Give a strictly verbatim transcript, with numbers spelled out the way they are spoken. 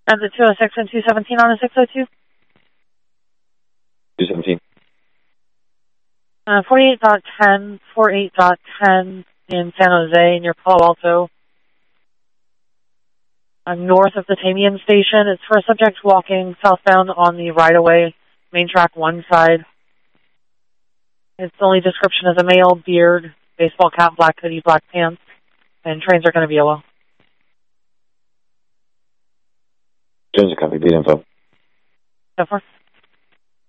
And the two oh six and two seventeen on a six oh two? two seventeen. Uh, forty-eight dot ten, forty-eight dot ten in San Jose, in your Palo Alto. Uh, north of the Tamian station. It's for a subject walking southbound on the right-of-way, main track one side. Its only description is a male, beard, baseball cap, black hoodie, black pants, and trains are going to be yellow. Jones, copy, beat info. So far.